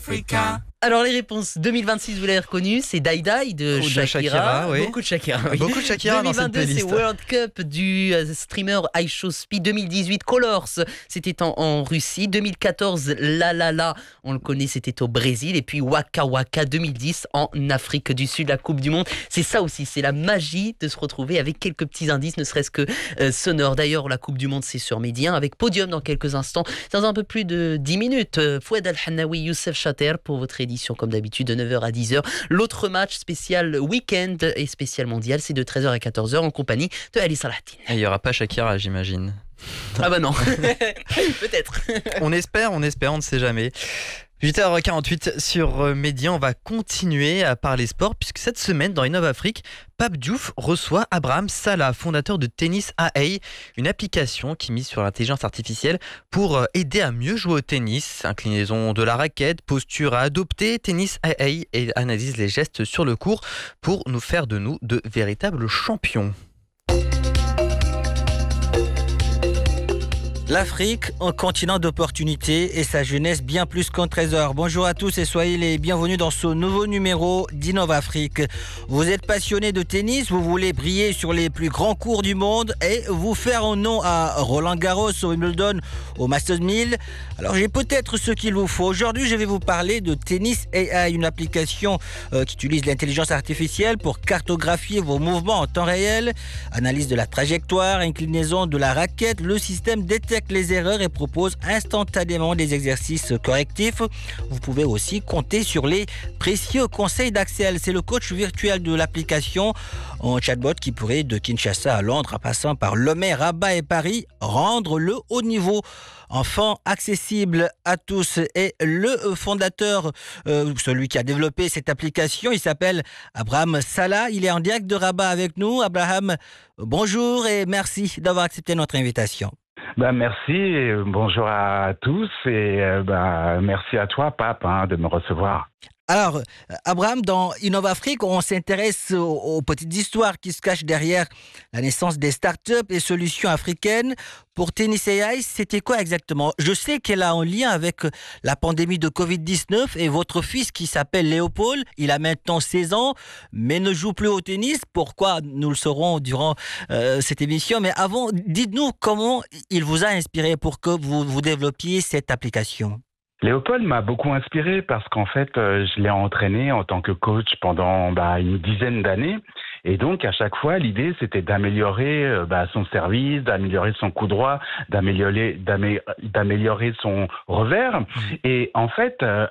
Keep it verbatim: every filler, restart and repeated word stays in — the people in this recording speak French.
Africa. Alors les réponses deux mille vingt-six, vous l'avez reconnu, c'est Die Die de Ou de Shakira. Shakira, oui. Beaucoup de Shakira. Oui. Beaucoup de Shakira dans cette deux mille vingt-deux, c'est playlist. World Cup du euh, streamer iShowSpeed. deux mille dix-huit, Colors, c'était en, en Russie. deux mille quatorze, La La La, on le connaît, c'était au Brésil. Et puis Waka Waka deux mille dix en Afrique du Sud, la Coupe du Monde. C'est ça aussi, c'est la magie de se retrouver avec quelques petits indices, ne serait-ce que euh, sonores. D'ailleurs, la Coupe du Monde, c'est sur Média, avec Podium dans quelques instants. Dans un peu plus de dix minutes, euh, Fouad Al-Hannaoui, Youssef Chater pour votre édition, comme d'habitude, de neuf heures à dix heures. L'autre match spécial week-end et spécial mondial, c'est de treize heures à quatorze heures en compagnie de Ali Salahdine. Il n'y aura pas Shakira, j'imagine. Ah bah non, peut-être. On espère, on espère, on ne sait jamais. huit heures quarante-huit sur Média, on va continuer à parler sport puisque cette semaine dans Innov Afrique, Pape Diouf reçoit Abraham Salah, fondateur de Tennis A I, une application qui mise sur l'intelligence artificielle pour aider à mieux jouer au tennis. Inclinaison de la raquette, posture à adopter, Tennis A I et analyse les gestes sur le court pour nous faire de nous de véritables champions. L'Afrique, un continent d'opportunités et sa jeunesse bien plus qu'un trésor. Bonjour à tous et soyez les bienvenus dans ce nouveau numéro d'Innov Afrique. Vous êtes passionné de tennis, vous voulez briller sur les plus grands cours du monde et vous faire un nom à Roland Garros, au Wimbledon, au Masters mille. Alors j'ai peut-être ce qu'il vous faut. Aujourd'hui, je vais vous parler de Tennis A I, une application euh, qui utilise l'intelligence artificielle pour cartographier vos mouvements en temps réel, analyse de la trajectoire, inclinaison de la raquette. Le système détecte les erreurs et propose instantanément des exercices correctifs. Vous pouvez aussi compter sur les précieux conseils d'Axel. C'est le coach virtuel de l'application, un chatbot qui pourrait de Kinshasa à Londres, en passant par Lomé, Rabat et Paris, rendre le haut niveau enfin accessible à tous. Et le fondateur, euh, celui qui a développé cette application, il s'appelle Abraham Salah. Il est en direct de Rabat avec nous. Abraham, bonjour et merci d'avoir accepté notre invitation. Ben merci, et bonjour à tous et euh, ben, merci à toi, Pape, hein, de me recevoir. Alors, Abraham, dans Innov Afrique, on s'intéresse aux, aux petites histoires qui se cachent derrière la naissance des startups et solutions africaines. Pour Tennis A I, c'était quoi exactement? Je sais qu'elle a un lien avec la pandémie de covid dix-neuf et votre fils qui s'appelle Léopold, il a maintenant seize ans, mais ne joue plus au tennis. Pourquoi? Nous le saurons durant euh, cette émission. Mais avant, dites-nous comment il vous a inspiré pour que vous, vous développiez cette application. Léopold m'a beaucoup inspiré parce qu'en fait, euh, je l'ai entraîné en tant que coach pendant bah, une dizaine d'années. Et donc, à chaque fois, l'idée, c'était d'améliorer euh, bah, son service, d'améliorer son coup droit, d'améliorer, d'amé- d'améliorer son revers. Et en fait, euh,